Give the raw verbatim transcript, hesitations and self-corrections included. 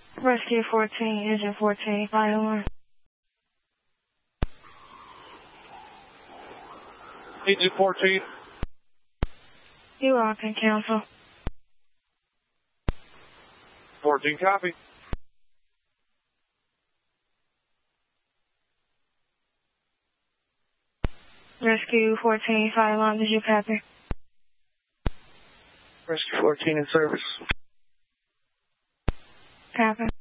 Rescue fourteen, Engine fourteen, fire alarm. Engine fourteen. You all can cancel. fourteen, copy. Rescue fourteen, fire alarm, did you copy? Rescue fourteen in service. Copy.